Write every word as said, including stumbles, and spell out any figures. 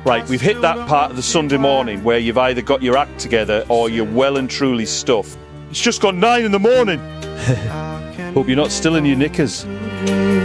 Right, we've hit that part of the Sunday morning where you've either got your act together or you're well and truly stuffed. It's just gone nine in the morning. Hope you're not still in your knickers.